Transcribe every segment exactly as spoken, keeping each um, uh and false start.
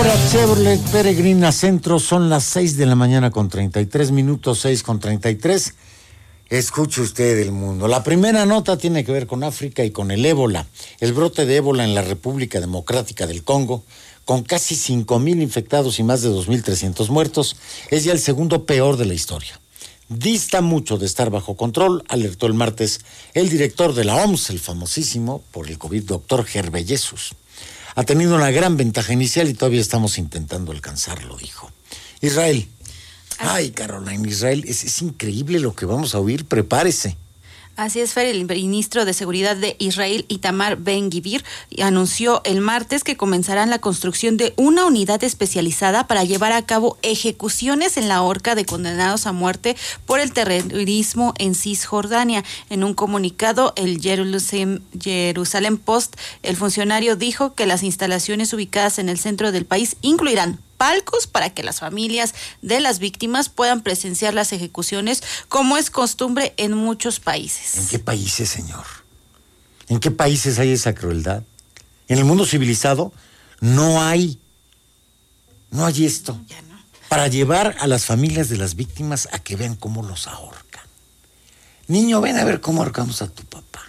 Hora Chevrolet Peregrina Centro, son las seis de la mañana con treinta y tres minutos, seis con treinta y tres. Escuche usted el mundo. La primera nota tiene que ver con África y con el ébola. El brote de ébola en la República Democrática del Congo, con casi cinco mil infectados y más de dos mil trescientos muertos, es ya el segundo peor de la historia. Dista mucho de estar bajo control, alertó el martes el director de la O M S, el famosísimo por el COVID, doctor Ghebreyesus. Ha tenido una gran ventaja inicial y todavía estamos intentando alcanzarlo, dijo. Israel. Ay, Carolina, Israel, es, es increíble lo que vamos a oír, prepárese. Así es, Fer, el ministro de Seguridad de Israel, Itamar Ben-Gvir, anunció el martes que comenzarán la construcción de una unidad especializada para llevar a cabo ejecuciones en la horca de condenados a muerte por el terrorismo en Cisjordania. En un comunicado, el Jerusalem, Jerusalem Post, el funcionario dijo que las instalaciones ubicadas en el centro del país incluirán palcos para que las familias de las víctimas puedan presenciar las ejecuciones, como es costumbre en muchos países. ¿En qué países, señor? ¿En qué países hay esa crueldad? En el mundo civilizado no hay, no hay esto. Ya no. Para llevar a las familias de las víctimas a que vean cómo los ahorcan. Niño, ven a ver cómo ahorcamos a tu papá.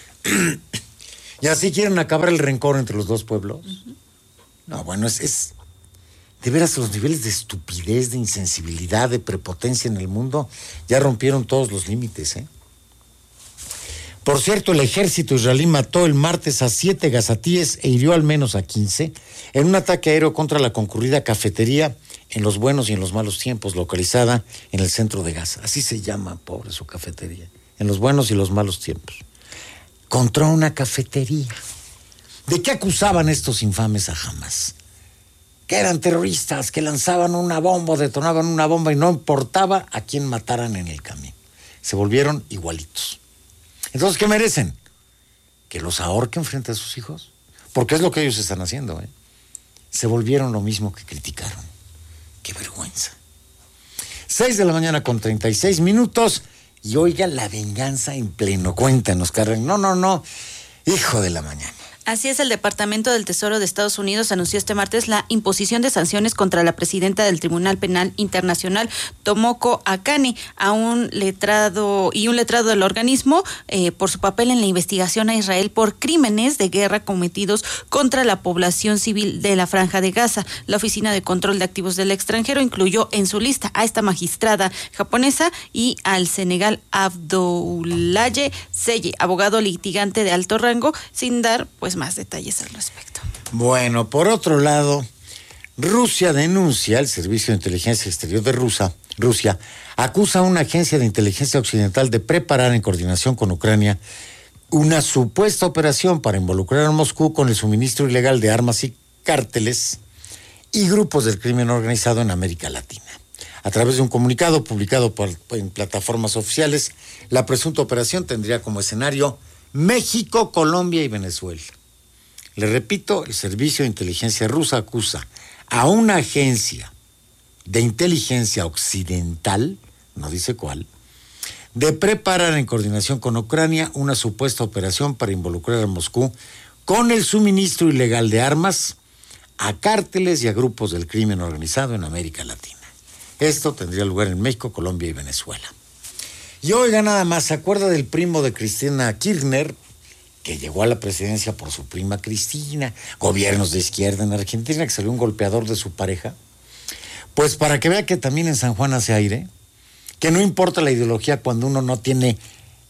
¿Y así quieren acabar el rencor entre los dos pueblos? Uh-huh. No, bueno, es... es de veras, los niveles de estupidez, de insensibilidad, de prepotencia en el mundo ya rompieron todos los límites, ¿eh? Por cierto, el ejército israelí mató el martes a siete gazatíes e hirió al menos a quince en un ataque aéreo contra la concurrida cafetería en los buenos y en los malos tiempos, localizada en el centro de Gaza. Así se llama, pobre, su cafetería. En los buenos y los malos tiempos. Contra una cafetería. ¿De qué acusaban estos infames a Hamas? Que eran terroristas, que lanzaban una bomba, detonaban una bomba y no importaba a quién mataran en el camino. Se volvieron igualitos. Entonces, ¿qué merecen? ¿Que los ahorquen frente a sus hijos? Porque es lo que ellos están haciendo, ¿eh? Se volvieron lo mismo que criticaron. ¡Qué vergüenza! Seis de la mañana con treinta y seis minutos y oiga la venganza en pleno. Cuéntanos, Karen. No, no, no. Hijo de la mañana. Así es, el Departamento del Tesoro de Estados Unidos anunció este martes la imposición de sanciones contra la presidenta del Tribunal Penal Internacional, Tomoko Akane, a un letrado y un letrado del organismo eh, por su papel en la investigación a Israel por crímenes de guerra cometidos contra la población civil de la Franja de Gaza. La Oficina de Control de Activos del Extranjero incluyó en su lista a esta magistrada japonesa y al Senegal Abdoulaye Seye, abogado litigante de alto rango, sin dar pues más detalles al respecto. Bueno, por otro lado, Rusia denuncia, el Servicio de Inteligencia Exterior de Rusia, Rusia acusa a una agencia de inteligencia occidental de preparar en coordinación con Ucrania una supuesta operación para involucrar a Moscú con el suministro ilegal de armas y cárteles y grupos del crimen organizado en América Latina. A través de un comunicado publicado por, en plataformas oficiales, la presunta operación tendría como escenario México, Colombia y Venezuela. Le repito, el Servicio de Inteligencia rusa acusa a una agencia de inteligencia occidental, no dice cuál, de preparar en coordinación con Ucrania una supuesta operación para involucrar a Moscú con el suministro ilegal de armas a cárteles y a grupos del crimen organizado en América Latina. Esto tendría lugar en México, Colombia y Venezuela. Y oiga nada más, ¿se acuerda del primo de Cristina Kirchner, que llegó a la presidencia por su prima Cristina, gobiernos de izquierda en Argentina, que salió un golpeador de su pareja? Pues para que vea que también en San Juan hace aire, que no importa la ideología cuando uno no tiene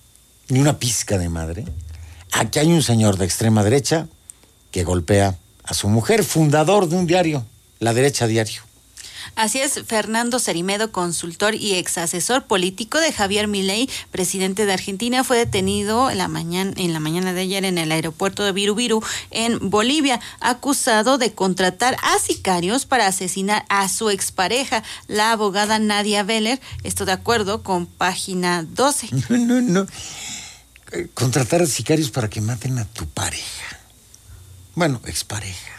ni una pizca de madre, aquí hay un señor de extrema derecha que golpea a su mujer, fundador de un diario, La Derecha Diario. Así es, Fernando Cerimedo, consultor y ex asesor político de Javier Milei, presidente de Argentina, fue detenido en la mañana, en la mañana de ayer en el aeropuerto de Viru en Bolivia, acusado de contratar a sicarios para asesinar a su expareja, la abogada Nadia Veller. Esto de acuerdo con Página doce. No, no, no. Contratar a sicarios para que maten a tu pareja. Bueno, expareja.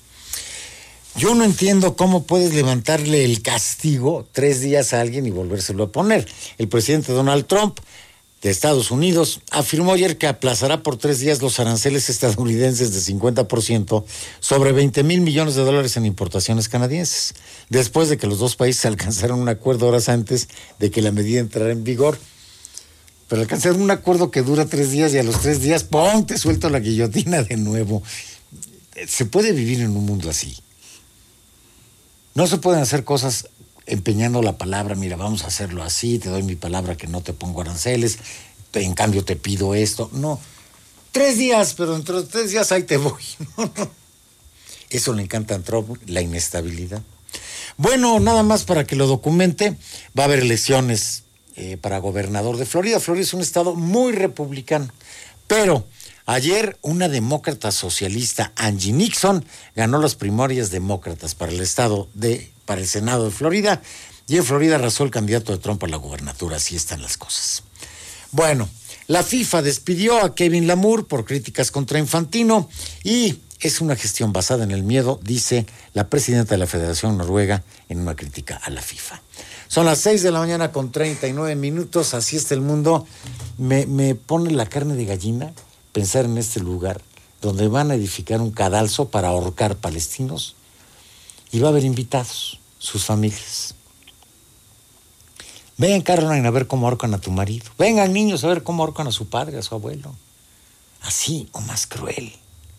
Yo no entiendo cómo puedes levantarle el castigo tres días a alguien y volvérselo a poner. El presidente Donald Trump de Estados Unidos afirmó ayer que aplazará por tres días los aranceles estadounidenses de cincuenta por ciento sobre veinte mil millones de dólares en importaciones canadienses, después de que los dos países alcanzaron un acuerdo horas antes de que la medida entrara en vigor. Pero alcanzaron un acuerdo que dura tres días y a los tres días, ¡pum!, te suelto la guillotina de nuevo. Se puede vivir en un mundo así. No se pueden hacer cosas empeñando la palabra, mira, vamos a hacerlo así, te doy mi palabra que no te pongo aranceles, te, en cambio te pido esto. No, tres días, pero dentro de tres días ahí te voy. Eso le encanta a Trump, la inestabilidad. Bueno, nada más para que lo documente, va a haber elecciones eh, para gobernador de Florida. Florida es un estado muy republicano, pero ayer una demócrata socialista, Angie Nixon, ganó las primarias demócratas para el estado de, para el Senado de Florida, y en Florida arrasó el candidato de Trump a la gubernatura. Así están las cosas. Bueno, la FIFA despidió a Kevin Lamour por críticas contra Infantino y es una gestión basada en el miedo, dice la presidenta de la Federación Noruega en una crítica a la FIFA. Son las seis de la mañana con treinta y nueve minutos, así está el mundo. Me, me pone la carne de gallina pensar en este lugar donde van a edificar un cadalso para ahorcar palestinos y va a haber invitados, sus familias. Vengan, Caroline, a ver cómo ahorcan a tu marido. Vengan, niños, a ver cómo ahorcan a su padre, a su abuelo. Así o más cruel.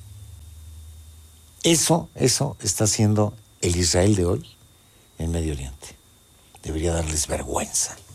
Eso, eso está haciendo el Israel de hoy en Medio Oriente. Debería darles vergüenza.